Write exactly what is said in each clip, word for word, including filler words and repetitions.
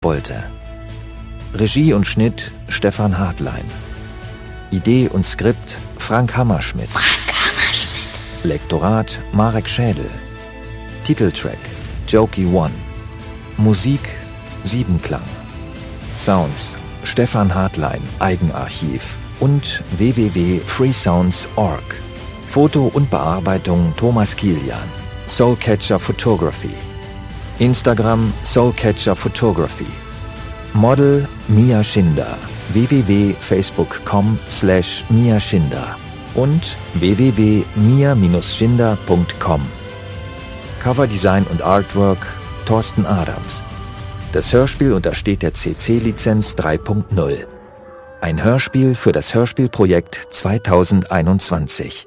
Bolte. Regie und Schnitt Stefan Hartlein. Idee und Skript Frank Hammerschmidt. Frank Hammerschmidt. Lektorat Marek Schädel. Titeltrack Jokey One. Musik Siebenklang. Sounds Stefan Hartlein Eigenarchiv und w w w punkt freesounds punkt org. Foto und Bearbeitung Thomas Kilian. Soulcatcher Photography. Instagram Soulcatcher Photography. Model Mia Schinder. w w w punkt facebook punkt com slash Mia Schinder und w w w punkt mia schinder punkt com. Coverdesign und Artwork Thorsten Adams. Das Hörspiel untersteht der C C-Lizenz drei Punkt null. Ein Hörspiel für das Hörspielprojekt zweitausendeinundzwanzig.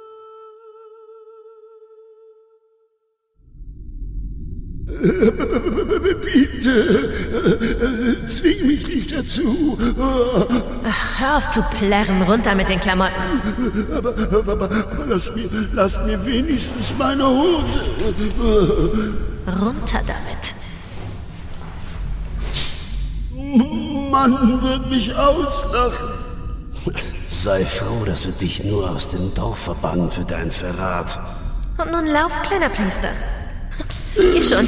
Bitte, zwing mich nicht dazu. Ach, hör auf zu plärren, runter mit den Klamotten. Aber, aber, aber, aber lass, mir, lass mir wenigstens meine Hose. Runter damit. Mann wird mich auslachen. Sei froh, dass wir dich nur aus dem Dorf verbannen für deinen Verrat. Und nun lauf, kleiner Priester. Geh schon.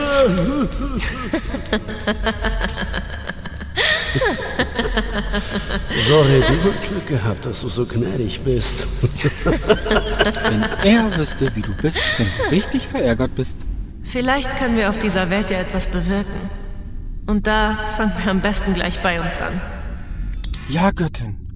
Sorry, du hast Glück gehabt, dass du so gnädig bist. Wenn er wüsste, wie du bist, wenn du richtig verärgert bist. Vielleicht können wir auf dieser Welt ja etwas bewirken. Und da fangen wir am besten gleich bei uns an. Ja, Göttin.